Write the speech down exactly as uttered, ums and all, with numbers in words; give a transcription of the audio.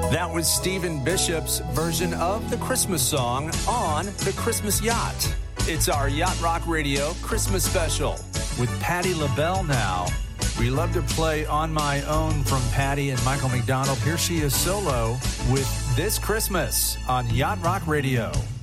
That was Stephen Bishop's version of the Christmas song on the Christmas Yacht. It's our Yacht Rock Radio Christmas special with Patti LaBelle now. We love to play On My Own from Patti and Michael McDonald. Here she is solo with This Christmas on Yacht Rock Radio.